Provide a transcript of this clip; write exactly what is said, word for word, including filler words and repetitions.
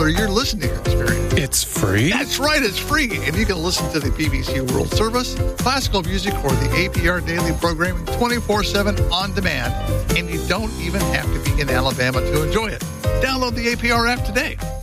or your listening experience. It's free? That's right, it's free. And you can listen to the B B C World Service, classical music, or the A P R Daily programming twenty-four seven on demand. And you don't even have to be in Alabama to enjoy it. Download the A P R app today.